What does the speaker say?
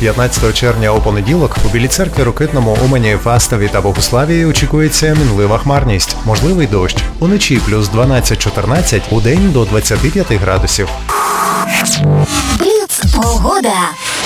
15 червня у понеділок у Білій Церкві, Рокитному, Умані, Фастові та Богуславії очікується мінлива хмарність, можливий дощ. Уночі плюс 12-14, удень до 25 градусів. Бліц погода.